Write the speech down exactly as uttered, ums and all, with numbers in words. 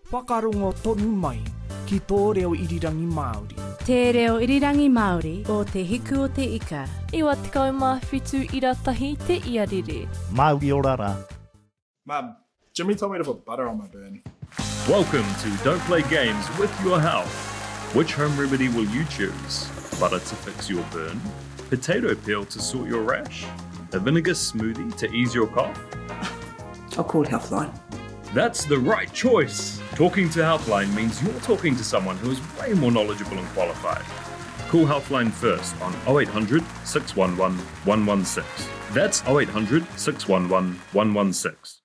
Whakarongo tonu mai ki tō reo irirangi Māori. Te reo irirangi Māori o te hiku o te ika. Iwa te kaumā whitu iratahi te iarere. Māori o rara. Mum, Jimmy told me to put butter on my burn. Welcome to Don't Play Games with Your Health. Which home remedy will you choose? Butter to fix your burn? Potato peel to sort your rash? A vinegar smoothie to ease your cough? I'll call Healthline. That's the right choice. Talking to Healthline means you're talking to someone who is way more knowledgeable and qualified. Call Healthline first on oh eight hundred, six one one, one one six. That's oh eight hundred, six one one, one one six.